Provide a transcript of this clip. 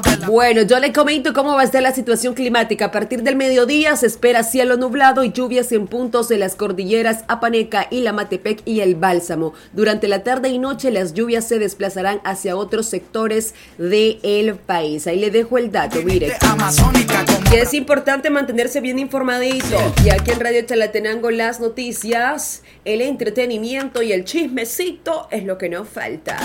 Bueno, yo le comento cómo va a estar la situación climática. A partir del mediodía se espera cielo nublado y lluvias en puntos de las cordilleras Apaneca, Ilamatepec y El Bálsamo. Durante la tarde y noche las lluvias se desplazarán hacia otros sectores del país. Ahí le dejo el dato, mire. Que es importante mantenerse bien informadito. Y aquí en Radio Chalatenango las noticias, el entretenimiento y el chismecito es lo que nos falta.